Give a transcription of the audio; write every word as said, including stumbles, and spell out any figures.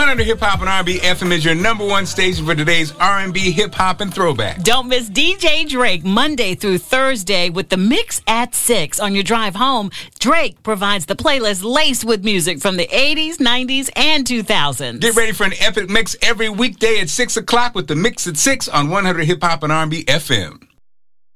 one hundred Hip Hop and R and B F M is your number one station for today's R and B, hip hop, and throwback. Don't miss D J Drake Monday through Thursday with the Mix at six. On your drive home, Drake provides the playlist laced with music from the eighties, nineties, and two thousands. Get ready for an epic mix every weekday at six o'clock with the Mix at six on one hundred Hip Hop and R and B F M.